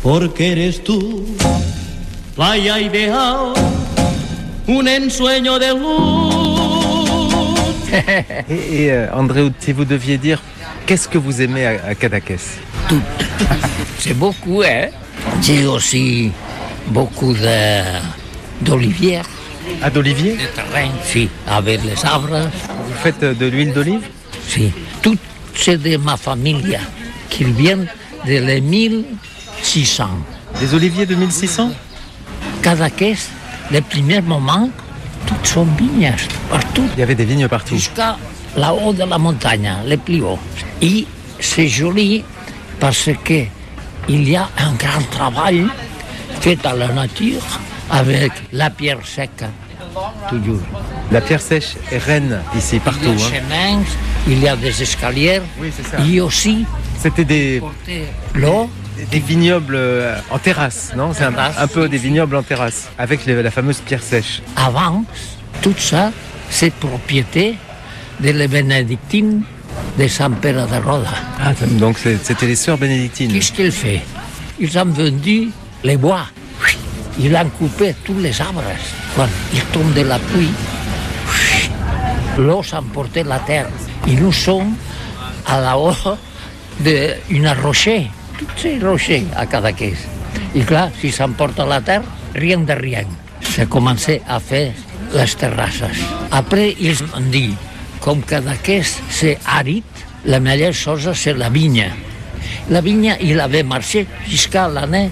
porque eres tú, playa ideal, un ensueño de luz. Et André, si vous deviez dire, qu'est-ce que vous aimez à Cadaqués? Tout. C'est beaucoup, hein. J'ai aussi beaucoup d'oliviers. Ah, d'olivier? De terrain, si, avec les arbres. Vous faites de l'huile d'olive? Si. Tout c'est de ma famille, qui viennent de les 1600. Des oliviers de 1600? Cadaqués, les premiers moments, toutes sont vignes, partout. Il y avait des vignes partout. Jusqu'à là-haut de la montagne, les plus hauts. Et c'est joli parce qu'il y a un grand travail fait à la nature avec la pierre sèche, toujours. La pierre sèche est reine ici, partout. Il y a des chemins, il y a des escaliers. Oui, c'est ça. Et aussi, c'était des vignobles en terrasse, non? C'est un peu des vignobles en terrasse, avec la fameuse pierre sèche. Avant, tout ça, c'est propriété de les bénédictines de San Pere de Roda. Ah, donc c'était les sœurs bénédictines. Qu'est-ce qu'ils font? Ils ont vendu les bois. Ils ont coupé tous les arbres. Quand il tombe de la pluie, l'eau s'emportait la terre. Et nous sommes à la haut d'une rocher, tous ces rochers à Cadaqués. Et là, si s'emporte la terre, rien de rien. C'est commencé à faire les terrasses. Après, ils ont dit, comme Cadaqués, c'est aride, la meilleure chose, c'est la vigne. La vigne, il avait marché jusqu'à l'année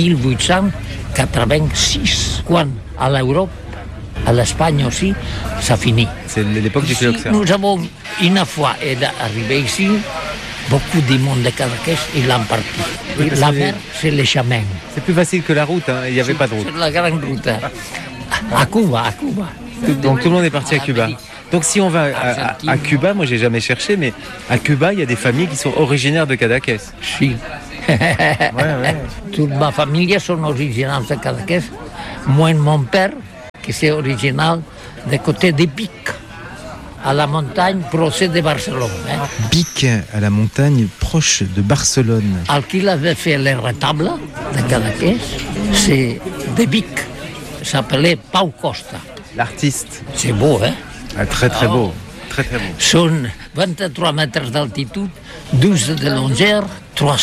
1886, quand à l'Europe, à l'Espagne aussi, ça finit. C'est l'époque du phylloxéra. Nous avons une fois arrivé ici, beaucoup de monde de Cadaqués, ils l'ont parti. Oui, la mer, c'est les chemins. C'est plus facile que la route, hein. Il n'y avait pas de route. C'est la grande route. À Cuba. Donc tout le monde est parti à Cuba. Donc si on va à Cuba, moi j'ai jamais cherché, mais à Cuba, il y a des familles qui sont originaires de Cadaqués. Si. Ouais. Toute ma famille sont originaires de Cadaqués. Moi, mon père, qui est original du côté de Vic, à la montagne proche de Barcelone. Vic, à la montagne proche de Barcelone. Al qui avait fait le retable de Cadaqués, c'est de Vic. S'appelait Pau Costa. L'artiste. C'est beau, hein? Ah, très beau. Très beau. Sont 23 mètres d'altitude, 12 de longueur,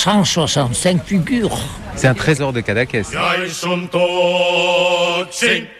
365 figures. C'est un trésor de Cadaqués. Ya son tots